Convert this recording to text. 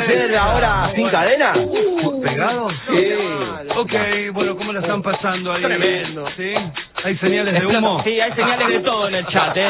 ser ahora sin cadena? ¿Pegados? Sí. Ok, bueno, ¿cómo la están pasando ahí? Tremendo. ¿Sí? ¿Hay señales de humo? Sí, hay señales de todo en el chat,